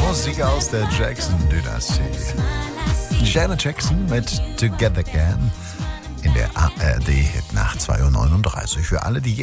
Musik aus der Jackson-Dynastie. Janet Jackson mit Together Again in der ARD-Hit nach 2:39 Uhr. Für alle, die